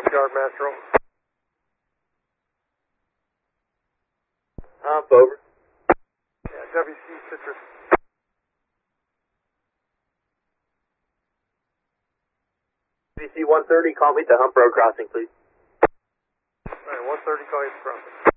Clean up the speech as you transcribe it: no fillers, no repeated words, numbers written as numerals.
Yard Master. Hump, over. Yeah, WC Citrus. WC 130, call me at the Hump Road crossing, please. Alright, 130, call you at the crossing.